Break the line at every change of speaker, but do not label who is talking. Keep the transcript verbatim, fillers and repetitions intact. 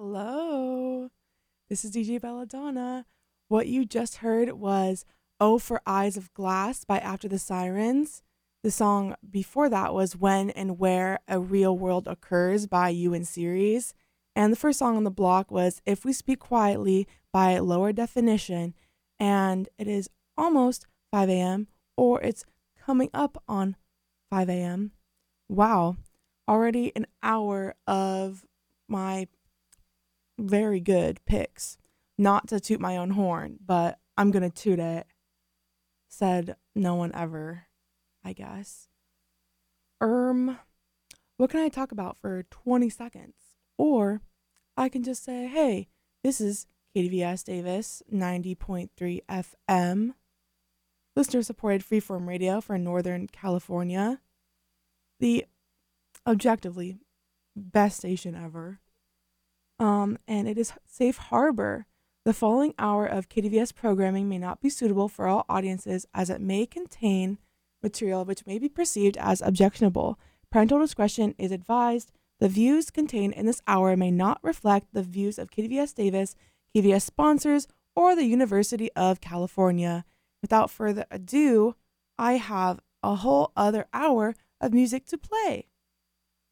Hello, this is D J Belladonna. What you just heard was Oh for Eyes of Glass by After the Sirens. The song before that was When and Where a Real World Occurs by You and Series. And the first song on the block was If We Speak Quietly by Lower Definition. And it is almost five a.m. or it's coming up on five a.m. Wow, already an hour of my very good picks. Not to toot my own horn, but I'm gonna toot it. Said no one ever, I guess. Um, what can I talk about for twenty seconds? Or I can just say, hey, this is K D V S Davis, ninety point three F M, listener supported freeform radio for Northern California, the objectively best station ever. Um, and it is Safe Harbor. The following hour of K D V S programming may not be suitable for all audiences as it may contain material which may be perceived as objectionable. Parental discretion is advised. The views contained in this hour may not reflect the views of K D V S Davis, K D V S sponsors, or the University of California. Without further ado, I have a whole other hour of music to play.